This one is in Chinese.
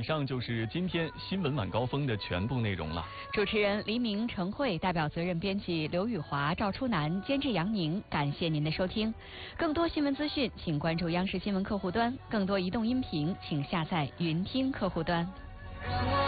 上就是今天新闻晚高峰的全部内容了。 主持人黎明、程慧，代表责任编辑刘宇华、赵初南，监制杨宁。感谢您的收听。更多新闻资讯，请关注央视新闻客户端；更多移动音频，请下载云听客户端。